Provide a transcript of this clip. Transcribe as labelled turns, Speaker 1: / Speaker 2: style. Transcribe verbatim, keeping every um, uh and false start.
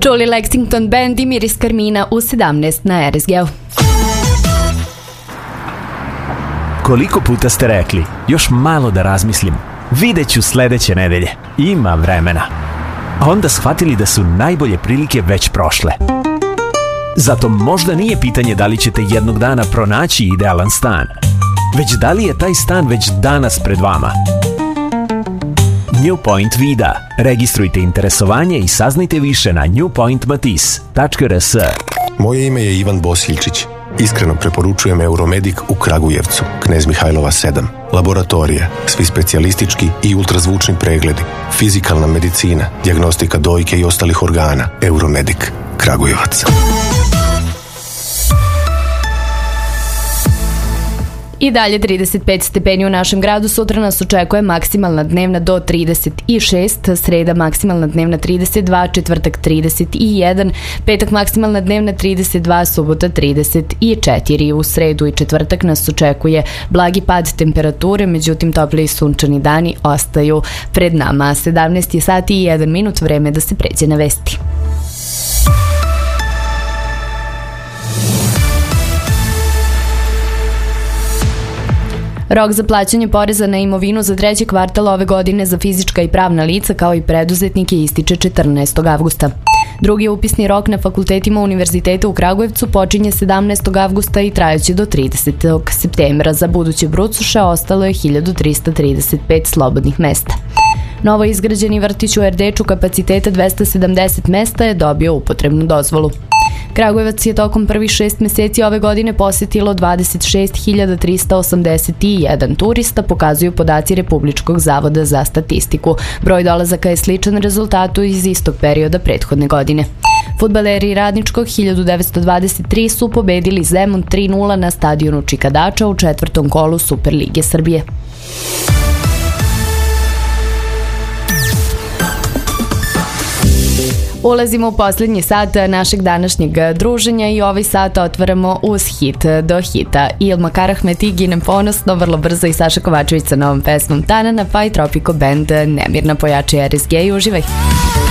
Speaker 1: Čuli Lexington Band i Miris Karmina u sedamnaest na R S G-u.
Speaker 2: Koliko puta ste rekli, još malo da razmislim, vidjet ću sledeće nedelje, ima vremena. A onda shvatili da su najbolje prilike već prošle. Zato možda nije pitanje da li ćete jednog dana pronaći idealan stan, već da li je taj stan već danas pred vama. New Point Vida. Registrujte interesovanje i saznajte više na new point matis tačka r s.
Speaker 3: Moje ime je Ivan Bosiljčić. Iskreno preporučujem Euromedic u Kragujevcu, Knez Mihajlova sedam. Laboratorije, svi specijalistički i ultrazvučni pregledi, fizikalna medicina, dijagnostika dojke i ostalih organa. Euromedic, Kragujevac.
Speaker 1: I dalje trideset pet stepeni u našem gradu, sutra nas očekuje maksimalna dnevna do trideset šest, sreda maksimalna dnevna trideset dva, četvrtak trideset jedan, petak maksimalna dnevna trideset dva, subota trideset četiri. U sredu i četvrtak nas očekuje blagi pad temperature, međutim topli i sunčani dani ostaju pred nama. sedamnaest je sati i jedan minut, vreme da se pređe na vesti. Rok za plaćanje poreza na imovinu za treći kvartal ove godine za fizička i pravna lica kao i preduzetnike ističe četrnaestog avgusta. Drugi upisni rok na fakultetima Univerziteta u Kragujevcu počinje sedamnaestog avgusta i trajaće do tridesetog septembra. Za buduće brucoše ostalo je hiljadu trista trideset pet slobodnih mesta. Novo izgrađeni vrtić u Erdeču kapaciteta dvesta sedamdeset mesta je dobio upotrebnu dozvolu. Kragujevac je tokom prvih šest meseci ove godine posetilo dvadeset šest hiljada trista osamdeset jedan turista, pokazuju podaci Republičkog zavoda za statistiku. Broj dolazaka je sličan rezultatu iz istog perioda prethodne godine. Fudbaleri Radničkog hiljadu devetsto dvadeset tri su pobedili Zemun tri nula na stadionu Čikadača u četvrtom kolu Superlige Srbije. Ulazimo u poslednji sat našeg današnjeg druženja i ovaj sat otvaramo uz hit do hita. Ilma Karahmet i Ginem Ponosno, vrlo brzo i Saša Kovačević sa novom pesmom Tanana, pa i Tropico Band Nemirna. Pojači R S G i uživaj.